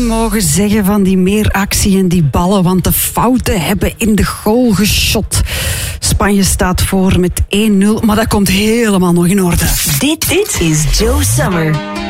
mogen zeggen van die meer actie en die ballen, want de fouten hebben in de goal geschot. Spanje staat voor met 1-0, maar dat komt helemaal nog in orde. Dit is Joe Summer.